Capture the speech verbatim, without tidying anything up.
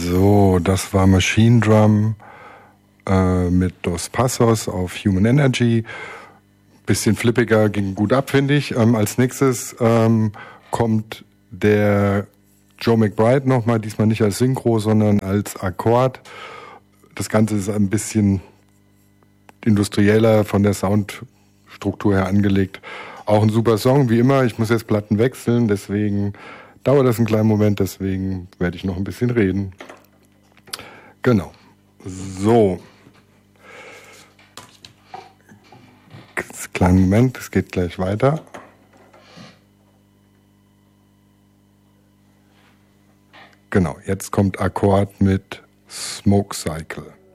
So, das war Machine Drum äh, mit Dos Passos auf Human Energy. Bisschen flippiger, ging gut ab, finde ich. Ähm, als nächstes ähm, kommt der Joe McBride nochmal, diesmal nicht als Synchro, sondern als Akkord. Das Ganze ist ein bisschen industrieller von der Soundstruktur her angelegt. Auch ein super Song, wie immer. Ich muss jetzt Platten wechseln, deswegen dauert das einen kleinen Moment, deswegen werde ich noch ein bisschen reden. Genau. So. Kleinen Moment, es geht gleich weiter. Genau, jetzt kommt Akkord mit Smoke Cycle.